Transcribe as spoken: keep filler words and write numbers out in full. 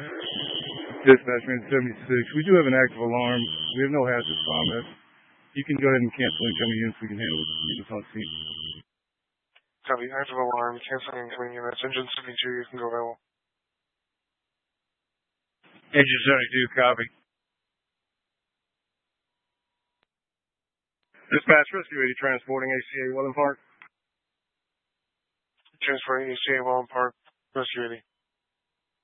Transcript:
Dispatch man seventy-six. We do have an active alarm. We have no hazardous comments. You can go ahead and cancel incoming units. We can handle it. It's on scene. Copy. Active alarm. Canceling incoming units. Engine seventy-two. You can go available. Engine seventy-two. Copy. Dispatch rescue ready. Transporting A C A Welland Park. Transporting A C A Welland Park. Rescue ready.